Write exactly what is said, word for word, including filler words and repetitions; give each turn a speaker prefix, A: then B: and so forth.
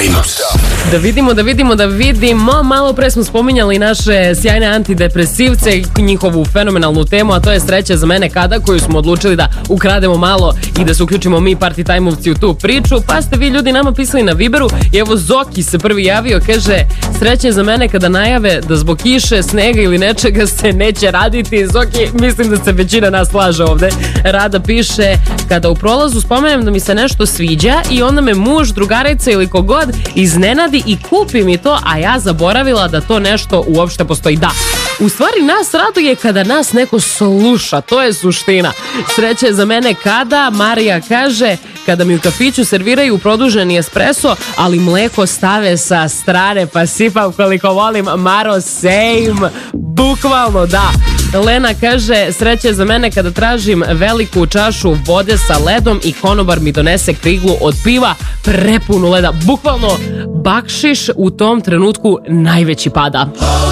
A: Time.
B: Da vidimo, da vidimo, da vidimo. Malo pre smo spominjali naše sjajne antidepresivce, njihovu fenomenalnu temu, a to je Sreća za mene kada, koju smo odlučili da ukrademo malo i da se uključimo mi Party Time-ovci u tu priču. Pa ste vi ljudi nama pisali na Viberu i evo Zoki se prvi javio, kaže sreća za mene kada najave da zbog kiše, snega ili nečega se neće raditi. Zoki, mislim da se većina nas slaže ovde. Rada piše, kada u prolazu spomenem da mi se nešto sviđa i onda me muž, drugarica ili kogod iznenadi i kupi mi to, a ja zaboravila da to nešto uopšte postoji. Da, u stvari nas raduje kada nas neko sluša, to je suština. Sreća je za mene kada, Marija kaže, kada mi u kafiću serviraju produženi espresso, ali mleko stave sa strane, pa sipam koliko volim. Maro, same, bukvalno da. Lena kaže, sreća je za mene kada tražim veliku čašu vode sa ledom i konobar mi donese kriglu od piva prepunu leda. Bukvalno bakšiš u tom trenutku najveći pada.